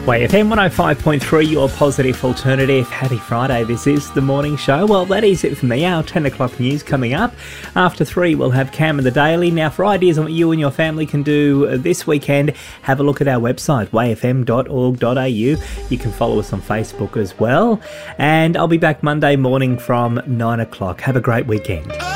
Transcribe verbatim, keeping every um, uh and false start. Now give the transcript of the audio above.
Way F M one oh five point three, your positive alternative. Happy Friday, this is The Morning Show. Well, that is it for me. Our ten o'clock news coming up. After three, we'll have Cam and the Daily. Now, for ideas on what you and your family can do this weekend, have a look at our website, way f m dot org dot a u. You can follow us on Facebook as well. And I'll be back Monday morning from nine o'clock. Have a great weekend.